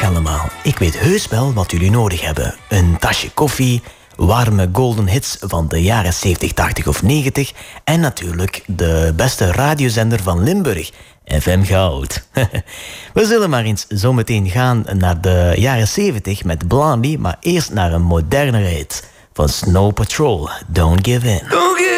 Dag allemaal. Ik weet heus wel wat jullie nodig hebben. Een tasje koffie, warme golden hits van de jaren 70, 80 of 90... en natuurlijk de beste radiozender van Limburg, FM Goud. We zullen maar eens zometeen gaan naar de jaren 70 met Blondie... maar eerst naar een modernere hit van Snow Patrol, Don't Give In.